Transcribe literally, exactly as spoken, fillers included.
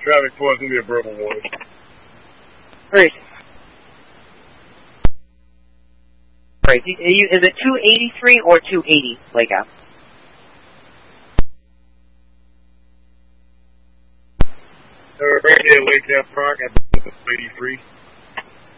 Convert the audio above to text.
Traffic four is going to be a verbal warning. Great. Great. Is it two eighty-three or two eighty, Lake Ave? Uh, right near Lake Ave Park, I believe it's eighty-three.